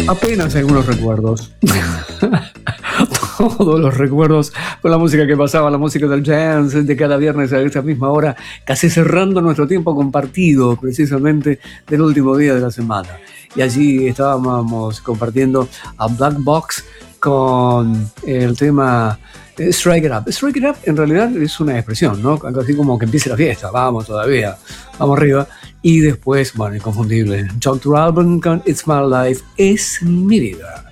Apenas algunos recuerdos. Todos los recuerdos con la música que pasaba, la música del jazz de cada viernes a esta misma hora, casi cerrando nuestro tiempo compartido, precisamente del último día de la semana. Y allí estábamos compartiendo a Black Box con el tema Strike It Up. Strike It Up en realidad es una expresión, ¿no? Algo así como que empiece la fiesta, vamos todavía, vamos arriba. Y después, bueno, inconfundible, John Turalban con It's My Life, es mi vida.